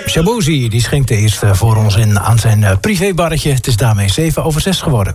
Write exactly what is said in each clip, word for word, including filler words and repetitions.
Shabozi die schenkt eerst voor ons in aan zijn privébarretje. Het is daarmee zeven over zes geworden.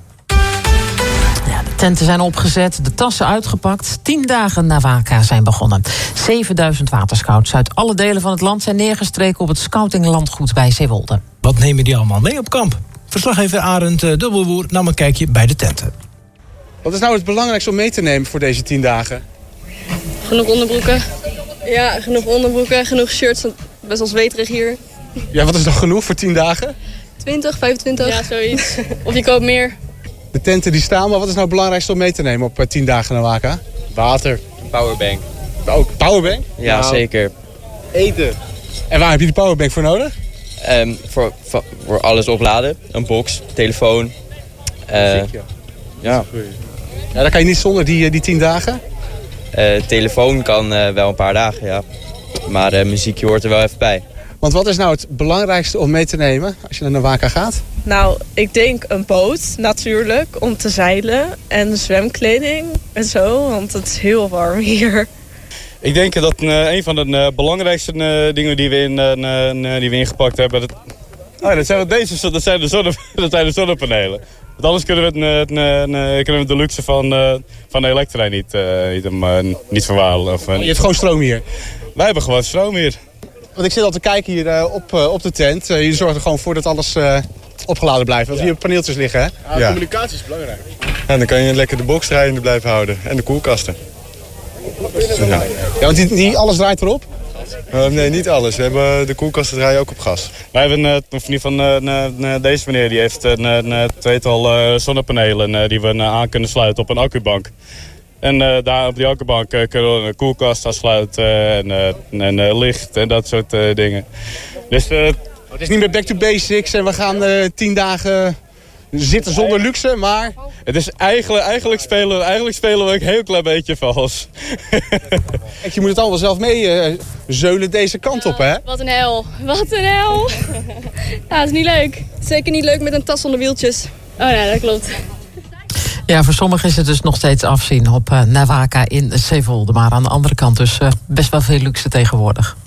Ja, de tenten zijn opgezet, de tassen uitgepakt. Tien dagen Nawaka zijn begonnen. zevenduizend waterscouts uit alle delen van het land zijn neergestreken op het scoutinglandgoed bij Zeewolde. Wat nemen die allemaal mee op kamp? Verslaggever Arend Dubbelboer nam een kijkje bij de tenten. Wat is nou het belangrijkste om mee te nemen voor deze tien dagen? Genoeg onderbroeken. Ja, genoeg onderbroeken, genoeg shirts. Best wel zweterig hier. Ja, wat is dan genoeg voor tien dagen? twintig, vijfentwintig. Ja, zoiets. Of je koopt meer. De tenten die staan, maar wat is nou het belangrijkste om mee te nemen op uh, tien dagen Nawaka? Water, powerbank. Ook powerbank? Ja, nou, zeker. Eten. En waar heb je die powerbank voor nodig? Um, voor, voor, voor alles opladen. Een box, telefoon. Uh, ja. Ja, daar kan je niet zonder die, die tien dagen? Uh, telefoon kan uh, wel een paar dagen, ja. Maar uh, muziekje hoort er wel even bij. Want wat is nou het belangrijkste om mee te nemen als je naar Nawaka gaat? Nou, ik denk een boot natuurlijk om te zeilen. En zwemkleding en zo, want het is heel warm hier. Ik denk dat uh, een van de uh, belangrijkste uh, dingen die we, in, uh, uh, die we ingepakt hebben... Dat, oh, dat, zijn deze, dat, zijn de zonne, dat zijn de zonnepanelen. Want anders kunnen we, het, uh, uh, kunnen we de luxe van, uh, van de elektra niet, uh, niet, uh, niet verwaren. Of, uh, je hebt gewoon stroom hier? Wij hebben gewoon stroom hier. Want ik zit al te kijken hier uh, op, uh, op de tent. Uh, je zorgt er gewoon voor dat alles uh, opgeladen blijft. Want ja. Hier paneeltjes liggen, hè? Ja, ja. Communicatie is belangrijk. En dan kan je lekker de box draaiende blijven houden. En de koelkasten. Ja, ja want die, die, alles draait erop? Uh, nee, niet alles. We hebben de koelkasten draaien ook op gas. Wij hebben, uh, of niet van uh, uh, deze meneer, die heeft een uh, tweetal uh, zonnepanelen uh, die we uh, aan kunnen sluiten op een accubank. En uh, daar op die accubank uh, kunnen we een koelkast aansluiten uh, en, uh, en uh, licht en dat soort uh, dingen. Dus, uh, het is niet meer back to basics en we gaan uh, tien dagen zitten zonder luxe, maar... Het is eigenlijk, eigenlijk, spelen, eigenlijk spelen we een heel klein beetje vals. Je moet het allemaal zelf mee uh, zeulen deze kant op, hè? Wat een hel. Wat een hel. Ja, dat is niet leuk. Zeker niet leuk met een tas zonder wieltjes. Oh ja, dat klopt. Ja, voor sommigen is het dus nog steeds afzien op uh, Nawaka in Zeewolde. Maar aan de andere kant dus uh, best wel veel luxe tegenwoordig.